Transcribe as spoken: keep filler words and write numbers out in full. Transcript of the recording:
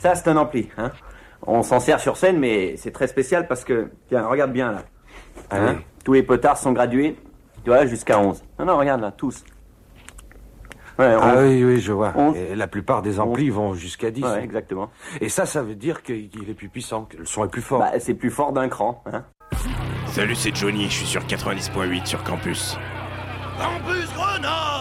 Ça, c'est un ampli. Hein. On s'en sert sur scène, mais c'est très spécial parce que, tiens, regarde bien là. Hein, tous les potards sont gradués, tu vois, jusqu'à onze. Non, non, regarde là, tous. Ouais, ah oui, oui, je vois. Et la plupart des amplis onze. Vont jusqu'à dix. Ouais, exactement. Et ça, ça veut dire qu'il est plus puissant, que le son est plus fort. Bah, c'est plus fort d'un cran. Hein. Salut, c'est Johnny, je suis sur quatre-vingt-dix point huit sur Campus. Campus Grenoble!